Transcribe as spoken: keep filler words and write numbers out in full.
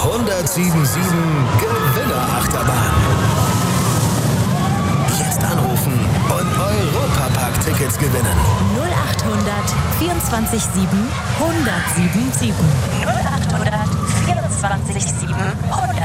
hundertsieben sieben Gewinnerachterbahn. Jetzt anrufen und Europapark-Tickets gewinnen. null achthundert vierundzwanzig sieben hundertsieben sieben. null achthundert vierundzwanzig sieben hundert.